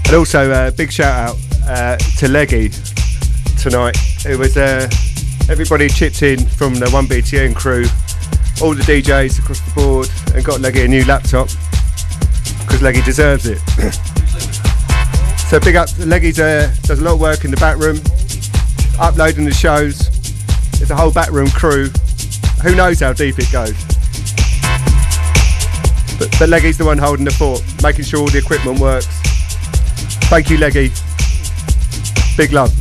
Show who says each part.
Speaker 1: And also big shout out to Leggy tonight. It was everybody chipped in from the 1BTN crew, all the DJs across the board, and got Leggy a new laptop because Leggy deserves it. So big up, Leggy does a lot of work in the back room, uploading the shows. There's a whole back room crew. Who knows how deep it goes? But Leggy's the one holding the fort, making sure all the equipment works. Thank you, Leggy. Big love.